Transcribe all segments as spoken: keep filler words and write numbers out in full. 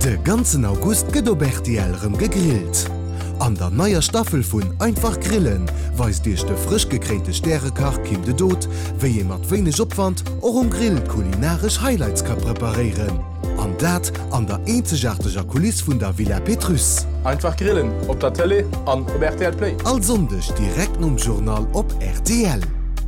De ganzen August gëtt op R T L-rem gegrillt. An der neier Staffel vun Einfach grillen weis Dich de frisch gekräinte Sterrekach kim de Dot, wéi je mat wenigch opwand och um Grill kulinarisch Highlights ka preparieren. An dat an der eenzegarteger Kulis vun der Villa Petrus. Einfach grillen, op der Tele an op R T L Play. Al sondech direkt um Journal op R T L.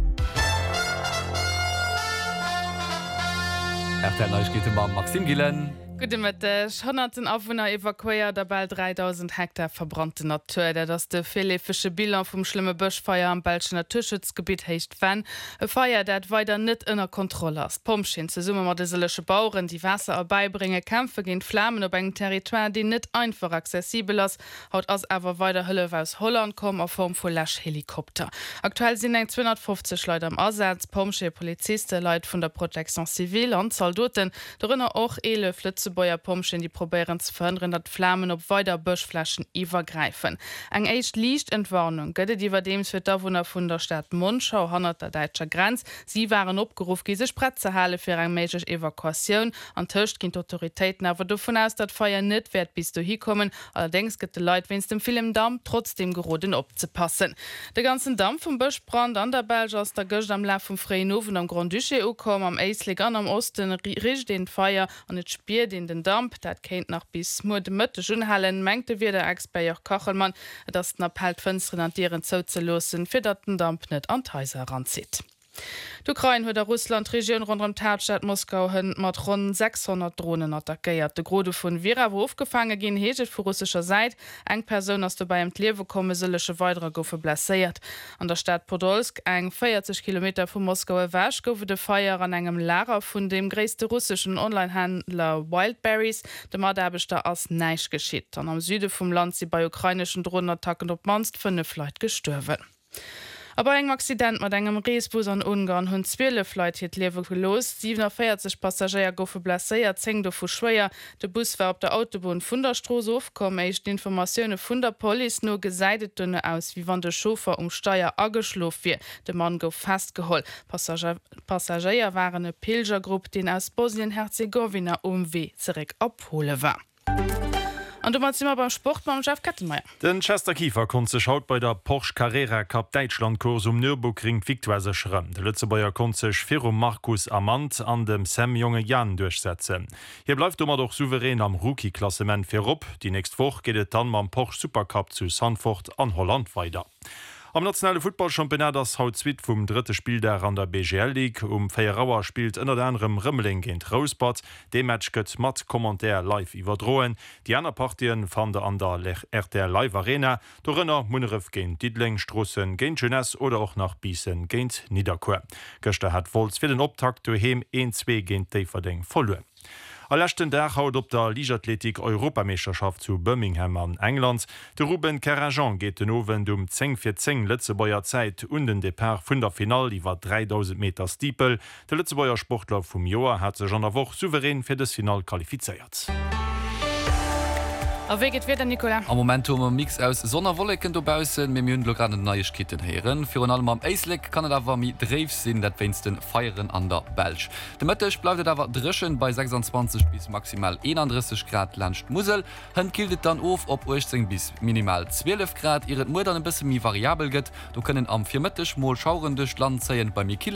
R T L geht immer Maxim Gillen. Gute Mittag. Hunderten Aufwohner evakuiert, dabei dreitausend Hektar verbrannte Natur. Das der philippische Bilan vom schlimmen Buschfeuer am Belgischen Naturschutzgebiet heißt wenn ein Feuer, das weiter nicht unter Kontrolle ist. Pumpchen zusammen mit den Bauern, die Wasser beibringen, kämpfen gegen Flammen auf einem Territorium, die nicht einfach accessibel ist. Hat also aber weiter Hilfe aus Holland kommen in Form von Löschhelikopter. Aktuell sind zweihundertfünfzig Leute am Einsatz, Pumpchen, Polizisten, Leute von der Protection Civile und Soldaten, darunter auch elf Flitze Bäuer Pumpchen, die probieren zu verhindern, dass Flammen auf weiter Buschflächen übergreifen. Eine echt Lichtentwarnung geht über dem für die Bewohner von der Stadt Monschau an der deutschen Grenze. Sie waren aufgerufen, diese Spritze zu halten für eine mögliche Evakuation. Und Tisch gehen die Autoritäten aber davon aus, dass Feuer nicht wird bis dahin kommen. Allerdings gibt es Leute, wenn es dem Film Damm trotzdem geraden abzupassen. Der ganze Damm vom Buschbrand an der Belge aus der Gösch am Lauf vom Freien Ofen am Grand Duché angekommen, am Eislig an am Osten riecht den Feuer und es spielt in den Damp, dat kennt nach bis mo de Mëtte Junhallen mengte wie der Expert Kachelmann, dats den Appell Fënstren an Dieren zou ze losen, fir dat den Damp net an Häuser ranzieht. D'Ukraine huet der Russland-Region rund um Tatstadt Moskau hunn mat rund sechshundert Drohnen attackiert. De Grode vun Virawo aufgefangen gin heget vu russischer Seite. Eng Person ass dabei im Tlewe komme sëllesche weiterer goufe blessiert. An der Stadt Podolsk, eng vierzig Kilometer vu Moskauer Wäsch, goufe de Feier an engem Lager vun dem gréste russischen Onlinehändler Wildberries. De Marderbeter ass neiich geschitt. An am Süde vum Land si bei ukrainischen Drohnenattacken op Manst fünf Leute gestürwen. Aber eng Accident mat engem Reesbus an Ungarn hunn zwölf Leute het lewe gelos, siebenundvierzig Passagier goufe blessiert, zehn do vu schwéier. De Bus war op der Autobahn vun der Stroos aufkom, eich d'Informationune vun der Police nur geseidet dünne aus, wie wann de Chauffeur um Steuer ageschlof wie. De Mann gouf festgeholt. Passagier, Passagier waren e Pilgergruppe, den aus Bosnien-Herzegowina um W zurück abhole war. Und du machst immer beim Sport beim Chef Kattenmeier. Den Chester Kiefer konnte sich heute bei der Porsche Carrera Cup Deutschland-Kurs um Nürburgring Victoire schreiben. Der Lützebäuer konnte sich für Markus Amand an dem Sam Junge Jan durchsetzen. Hier bleibt immer doch souverän am Rookie-Klassement für Rupp. Die nächste Woche geht es dann beim Porsche Supercup zu Sanford an Holland weiter. Am nationale Footballchampionat das haut zwit vum dritte Spiel der an der B G L League um Feierauer spielt ënner anderem Rëmmeling gegen Rosebud. De Match gëtt mat Kommentär live iwwerdroen. Die aner Partien fan der an der R T L Live Arena, do Rënner Munneref géint Didling, Strossen géint Jeunesse oder auch nach Biesen géint Niederkur. Göchte hat Volz fir den Optakt doheem een zwei géint Déiferding verloren. Allerchten Dach haut op der Ligathletik Europameisterschaft zu Birmingham an England. De Ruben Karajan geht den Owen um zehn für zehn Lützebäuer Zeit und den Depart vun der Final iwwer dreitausend Meter Stiepel. Der Lützebäuer Sportler vum Joar hat sech an der Woche souverän fir das Final qualifiziert. Wie geht wieder, Nicola? Am Moment um Mix aus Sonnerwolken dobausen mit myn gerade Neuigkeiten heren. Für allem am Eisleg kann es aber mit dreif sinn, dat wennsten feieren an der Belsch. De Mëttech bleibt aber drschen bei sechsundzwanzig bis maximal einunddreißig Grad Landcht Musel. Hën kildet dann auf op achtzehn bis minimal zwölf Grad. Ihre Mu dann ein bisschen mi variabel gëtt. Du können am vier Mëttech mal schauren durch Land zeien bei mir